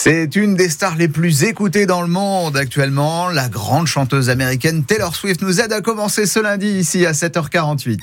C'est une des stars les plus écoutées dans le monde actuellement. La grande chanteuse américaine Taylor Swift nous aide à commencer ce lundi ici à 7h48.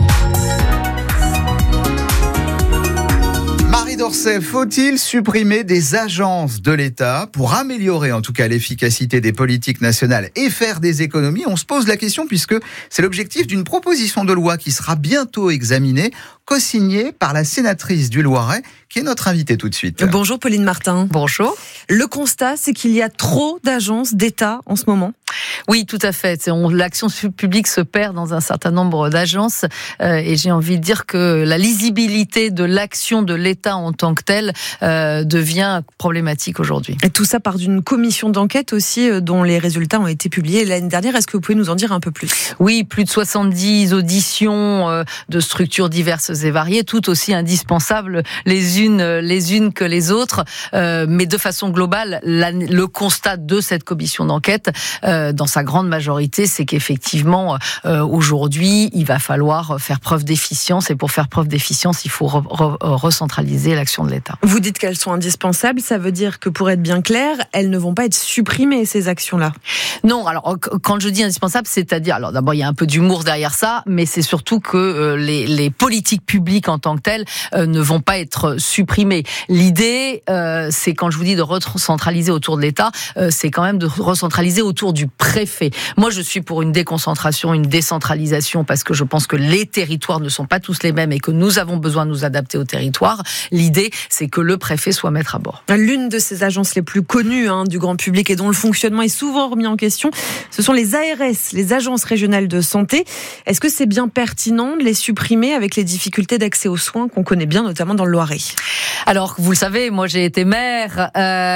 Marie Dorcet, faut-il supprimer des agences de l'État pour améliorer en tout cas l'efficacité des politiques nationales et faire des économies ? On se pose la question puisque c'est l'objectif d'une proposition de loi qui sera bientôt examinée, co-signée par la sénatrice du Loiret, qui est notre invitée tout de suite. Bonjour Pauline Martin. Bonjour. Le constat, c'est qu'il y a trop d'agences d'État en ce moment. Oui, tout à fait. L'action publique se perd dans un certain nombre d'agences et j'ai envie de dire que la lisibilité de l'action de l'État en tant que telle devient problématique aujourd'hui. Et tout ça part d'une commission d'enquête aussi dont les résultats ont été publiés l'année dernière. Est-ce que vous pouvez nous en dire un peu plus ? Oui, plus de 70 auditions de structures diverses et variées, toutes aussi indispensables les unes que les autres, mais de façon globale, le constat de cette commission d'enquête, dans sa grande majorité, c'est qu'effectivement, aujourd'hui, il va falloir faire preuve d'efficience, et pour faire preuve d'efficience, il faut recentraliser l'action de l'État. Vous dites qu'elles sont indispensables, ça veut dire que pour être bien clair, elles ne vont pas être supprimées, ces actions-là ? Non, alors quand je dis indispensable, c'est-à-dire, alors d'abord il y a un peu d'humour derrière ça, mais c'est surtout que les politiques publiques en tant que telles ne vont pas être supprimées. L'idée, c'est quand je vous dis de recentraliser autour de l'État, c'est quand même de recentraliser autour du préfet. Moi, je suis pour une déconcentration, une décentralisation, parce que je pense que les territoires ne sont pas tous les mêmes et que nous avons besoin de nous adapter aux territoires. L'idée, c'est que le préfet soit maître à bord. L'une de ces agences les plus connues du grand public et dont le fonctionnement est souvent remis en question, ce sont les ARS, les agences régionales de santé. Est-ce que c'est bien pertinent de les supprimer avec les difficultés d'accès aux soins qu'on connaît bien, notamment dans le Loiret ? Alors, vous le savez, moi j'ai été maire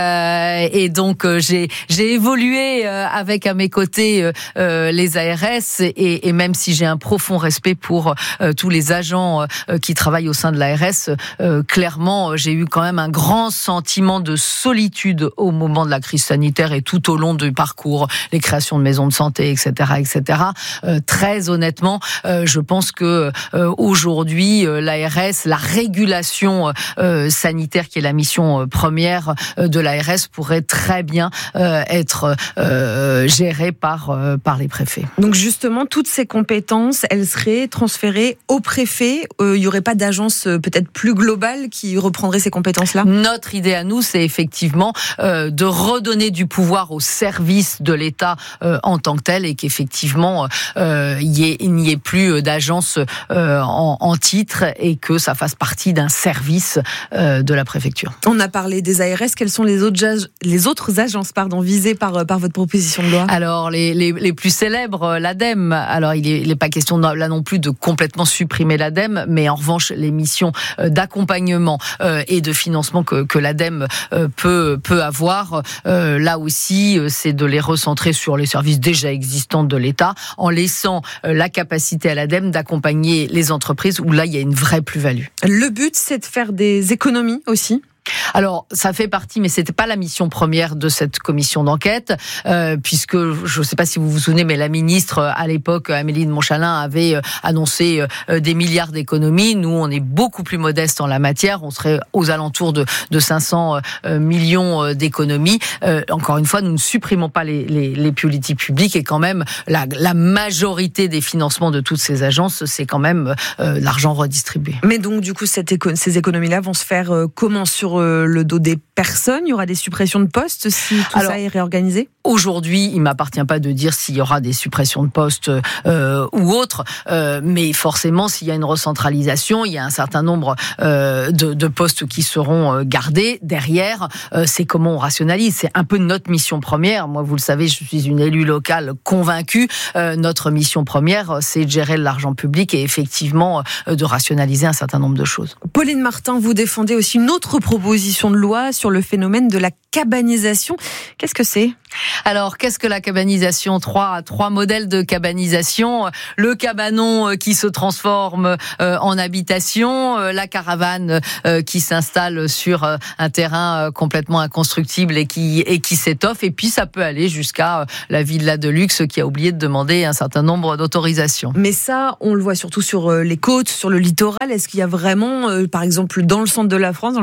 et donc j'ai évolué avec à mes côtés les ARS et même si j'ai un profond respect pour tous les agents qui travaillent au sein de l'ARS, clairement j'ai eu quand même un grand sentiment de solitude au moment de la crise sanitaire et tout au long du parcours, les créations de maisons de santé, etc. Très honnêtement, je pense que aujourd'hui l'ARS, la régulation sanitaire qui est la mission première de l'ARS pourrait très bien être gérée par les préfets. Donc justement, toutes ces compétences, elles seraient transférées au préfet. Il n'y aurait pas d'agence peut-être plus globale qui reprendrait ces compétences-là ? Notre idée à nous, c'est effectivement de redonner du pouvoir au service de l'État en tant que tel et qu'effectivement il n'y ait plus d'agence en titre et que ça fasse partie d'un service de la préfecture. On a parlé des ARS. Quelles sont les autres agences visées par votre proposition de loi ? Alors, les plus célèbres, l'ADEME. Alors, il n'est pas question là non plus de complètement supprimer l'ADEME, mais en revanche, les missions d'accompagnement et de financement que l'ADEME peut avoir, là aussi, c'est de les recentrer sur les services déjà existants de l'État, en laissant la capacité à l'ADEME d'accompagner les entreprises où là, il y a une vraie plus-value. Le but, c'est de faire des économies aussi ? Alors, ça fait partie, mais c'était pas la mission première de cette commission d'enquête, puisque je ne sais pas si vous vous souvenez, mais la ministre à l'époque, Amélie de Montchalin, avait annoncé des milliards d'économies. Nous, on est beaucoup plus modeste en la matière. On serait aux alentours de 500 millions d'économies. Encore une fois, nous ne supprimons pas les politiques publiques et quand même la majorité des financements de toutes ces agences, c'est quand même l'argent redistribué. Mais donc, du coup, ces économies-là vont se faire comment ? Sur le dos des personnes ? Il y aura des suppressions de postes si tout ça est réorganisé ? Aujourd'hui, il ne m'appartient pas de dire s'il y aura des suppressions de postes ou autres, mais forcément, s'il y a une recentralisation, il y a un certain nombre de postes qui seront gardés. Derrière, c'est comment on rationalise. C'est un peu notre mission première. Moi, vous le savez, je suis une élue locale convaincue. Notre mission première, c'est de gérer l'argent public et effectivement de rationaliser un certain nombre de choses. Pauline Martin, vous défendez aussi une autre proposition de loi sur le phénomène de la cabanisation. Qu'est-ce que c'est ? Alors, qu'est-ce que la cabanisation ? Trois modèles de cabanisation. Le cabanon qui se transforme en habitation, la caravane qui s'installe sur un terrain complètement inconstructible et qui s'étoffe. Et puis, ça peut aller jusqu'à la villa de luxe qui a oublié de demander un certain nombre d'autorisations. Mais ça, on le voit surtout sur les côtes, sur le littoral. Est-ce qu'il y a vraiment, par exemple, dans le centre de la France, dans le centre-val de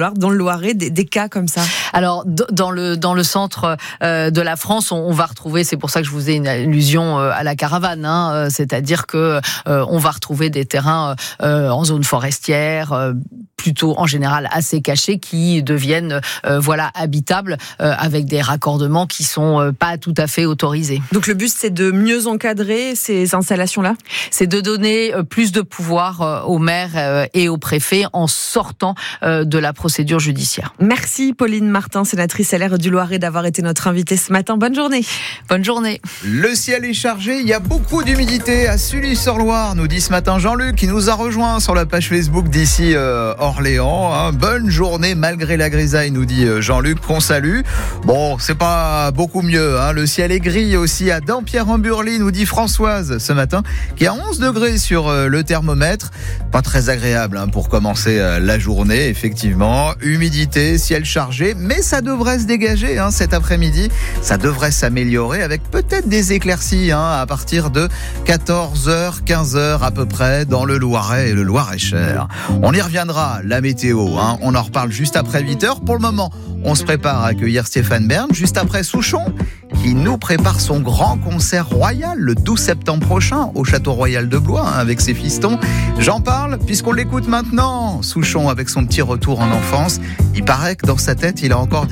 Loire, dans le Loiret, des cas comme ça? Alors, dans le centre de la France, on va retrouver, c'est pour ça que je vous ai une allusion à la caravane, hein, c'est-à-dire que on va retrouver des terrains en zone forestière, plutôt en général assez cachés, qui deviennent habitables avec des raccordements qui sont pas tout à fait autorisés. Donc le but, c'est de mieux encadrer ces installations-là? C'est de donner plus de pouvoir aux maires et aux préfets en sortant de la procédure judiciaire. Merci Pauline Martin, sénatrice LR du Loiret, d'avoir été notre invitée ce matin. Bonne journée. Bonne journée. Le ciel est chargé, il y a beaucoup d'humidité à Sully-sur-Loire, nous dit ce matin Jean-Luc, qui nous a rejoint sur la page Facebook d'ici Orléans. Hein. Bonne journée malgré la grisaille, nous dit Jean-Luc, qu'on salue. Bon, c'est pas beaucoup mieux, hein. Le ciel est gris aussi à Dampierre-en-Burly, nous dit Françoise ce matin, qui a 11 degrés sur le thermomètre. Pas très agréable pour commencer la journée, effectivement. Humidité, ciel chargé, mais ça devrait se dégager cet après-midi. Ça devrait s'améliorer avec peut-être des éclaircies à partir de 14h, 15h à peu près dans le Loiret et le Loir-et-Cher. On y reviendra, la météo. On en reparle juste après 8h. Pour le moment, on se prépare à accueillir Stéphane Bern, juste après Souchon, qui nous prépare son grand concert royal le 12 septembre prochain au Château Royal de Blois avec ses fistons. J'en parle puisqu'on l'écoute maintenant. Souchon avec son petit retour en enfance. Il paraît que dans sa tête, il a encore